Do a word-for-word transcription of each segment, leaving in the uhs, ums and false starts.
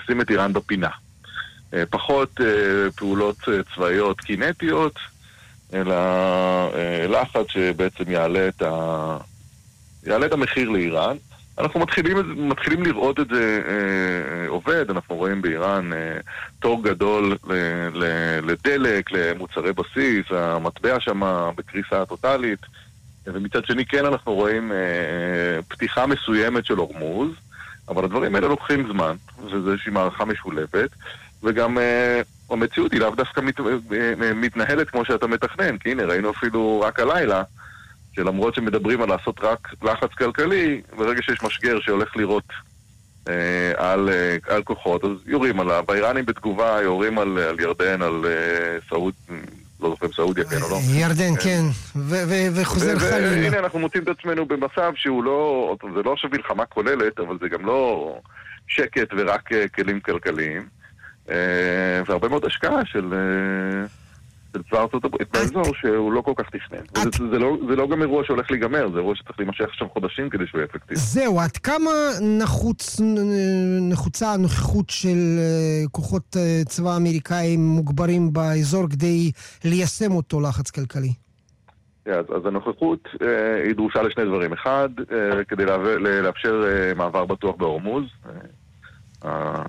לשים את איראן בפינה. פחות פעולות צבאיות קינטיות, אלא לחץ שבעצם יעלה את, ה... יעלה את המחיר לאיראן. אנחנו מתחילים, מתחילים לראות את זה אה, עובד, אנחנו רואים באיראן אה, תור גדול ל, ל, לדלק, למוצרי בסיס, המטבע שם בקריסה טוטלית, ומצד שני כן אנחנו רואים אה, פתיחה מסוימת של הורמוז, אבל הדברים האלה לוקחים זמן, וזו איזושהי מערכה משולבת, וגם אה, המציאות היא לאו דווקא מת, אה, מתנהלת כמו שאתה מתכנן, כי הנה ראינו אפילו רק הלילה, שלמרות שמדברים על לעשות רק לחץ כלכלי, ברגע שיש משגר שהולך לירות אה, על, אה, על כוחות, אז יורים עליו. האיראנים בתגובה יורים על, על ירדן, על אה, סעוד, לא זוכר סעודיה, כן או לא? ירדן, כן, ו- ו- וחוזר חלילה. והנה אנחנו מוצאים את עצמנו במצב שהוא לא, זה לא עכשיו מלחמה כוללת, אבל זה גם לא שקט ורק אה, כלים כלכליים. אה, והרבה מאוד השקעה של... אה, של צבא ארצות הברית באזור שהוא לא כל כך תכנן. זה לא, זה לא גם אירוע שהולך להיגמר, זה אירוע שצריך להימשך עכשיו חודשים כדי שהוא יהיה אפקטיבי. זהו, עד כמה נחוץ, נחוצה הנוכחות של כוחות צבא אמריקאים מוגברים באזור כדי ליישם אותו לחץ כלכלי? אז, אז הנוכחות אה, היא דרושה לשני דברים. אחד, אה, כדי לה, לאפשר אה, מעבר בטוח בהורמוז. אה, אה,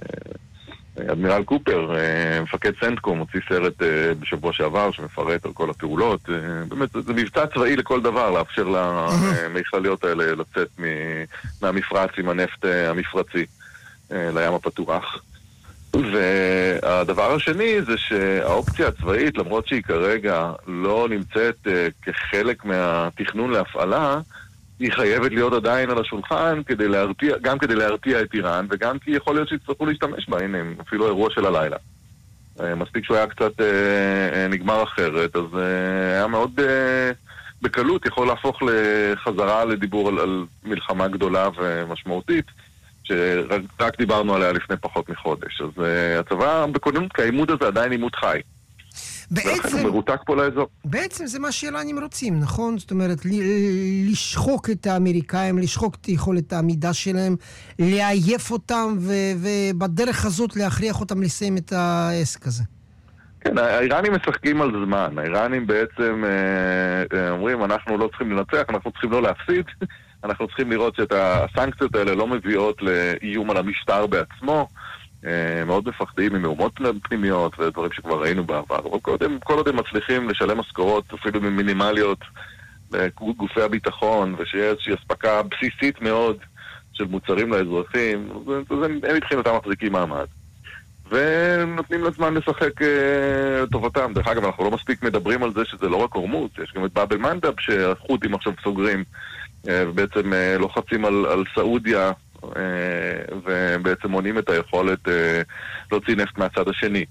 אדמירל קופר, מפקד סנטקום, הוציא סרט בשבוע שעבר שמפרט על כל הפעולות. באמת, זה מבצע צבאי לכל דבר, לאפשר למכליות האלה לצאת מהמפרץ עם הנפט המפרצי לים הפתוח. והדבר השני זה שהאופציה הצבאית, למרות שהיא כרגע לא נמצאת כחלק מהתכנון להפעלה, היא חייבת להיות עדיין על השולחן כדי להרתיע, גם כדי להרתיע את איראן, וגם כי יכול להיות שיצטרכו להשתמש בה. הנה, אפילו אירוע של הלילה. מספיק שהוא היה קצת נגמר אחרת, אז היה מאוד בקלות, יכול להפוך לחזרה לדיבור על, על מלחמה גדולה ומשמעותית, שרק דיברנו עליה לפני פחות מחודש. אז הצבא בכוננות כעימות הזה עדיין עימות חי. בעצם, מרותק פה לאזור. בעצם זה מה שאיראנים רוצים, נכון? זאת אומרת, ל- לשחוק את האמריקאים, לשחוק את יכולת העמידה שלהם, לעייף אותם, ו- ובדרך הזאת להכריח אותם לסיים את העסק הזה. כן, האיראנים משחקים על זמן. האיראנים בעצם אה, אומרים, אנחנו לא צריכים לנצח, אנחנו צריכים לא להפסיד, אנחנו צריכים לראות שאת הסנקציות האלה לא מביאות לאיום על המשטר בעצמו, מאוד מפחדים ממהומות פנימיות ודברים שכבר ראינו בעבר, אבל קודם, כל עוד הם מצליחים לשלם משכורות אפילו מינימליות לגופי הביטחון, ושיש איזושהי הספקה בסיסית מאוד של מוצרים לאזרחים, אז הם מבחינתם מחזיקים מעמד ונותנים לזמן לשחק לטובתם. דרך אגב, אנחנו לא מספיק מדברים על זה שזה לא רק הורמוז, יש גם את באב אל-מנדב שהחות'ים עכשיו סוגרים ובעצם לוחצים על, על סעודיה, ובעצם מונעים את היכולת להוציא נפט מהצד השני.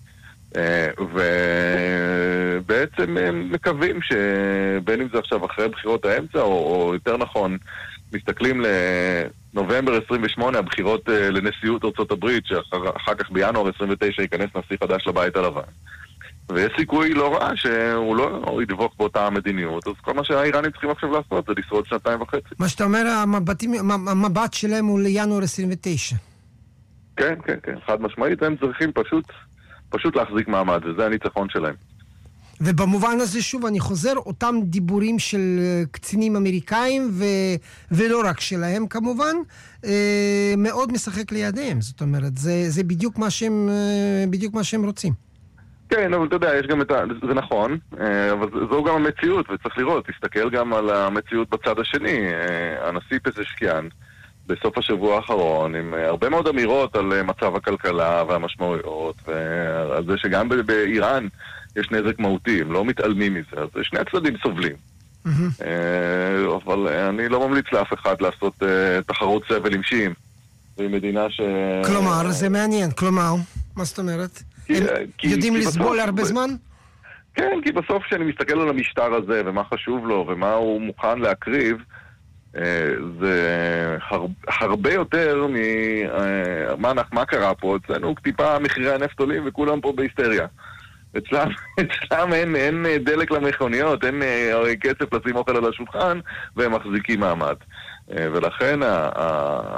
ובעצם הם מקווים שבין אם זה עכשיו אחרי בחירות האמצע, או, או יותר נכון, מסתכלים לנובמבר עשרים ושמונה, הבחירות לנשיאות ארצות הברית, שאחר כך בינואר עשרים ותשע ייכנס נשיא חדש לבית הלבן. ויש סיכוי לא רע שהוא לא ידבוק באותה המדיניות, אז כל מה שהאיראנים צריכים עכשיו לעשות זה לשרוד שנתיים וחצי. מה שאתה אומר, המבטים, המבט שלהם הוא לינואר עשרים ותשע. כן, כן, כן, חד משמעית, הם צריכים פשוט, פשוט להחזיק מעמד, וזה הניצחון שלהם. ובמובן הזה, שוב, אני חוזר, אותם דיבורים של קצינים אמריקאים, ו... ולא רק שלהם כמובן, מאוד משחק לידיהם. זאת אומרת, זה, זה בדיוק מה שהם, בדיוק מה שהם רוצים. כן, אבל אתה יודע, יש גם את ה... זה נכון, אבל זו גם המציאות, וצריך לראות, תסתכל גם על המציאות בצד השני. הנשיא פזשקיאן, בסוף השבוע האחרון, עם הרבה מאוד אמירות על מצב הכלכלה והמשמעויות, ועל זה שגם באיראן יש נזק מהותי, הם לא מתעלמים מזה, אז שני הצדדים סובלים. Mm-hmm. אבל אני לא ממליץ לאף אחד לעשות תחרות סבל עם שיעים. זו מדינה ש... כלומר, זה מעניין, כלומר, מה זאת אומרת? הם יודעים לסבול הרבה זמן? כן, כי בסוף כשאני מסתכל על המשטר הזה ומה חשוב לו ומה הוא מוכן להקריב, זה הרבה יותר ממה קרה פה. אצלנו טיפה מחירי הנפט עולים וכולם פה בהיסטריה. אצלם, אצלם אין, אין דלק למכוניות, אין כסף לשים אוכל על השולחן והם מחזיקים מעמד. ולכן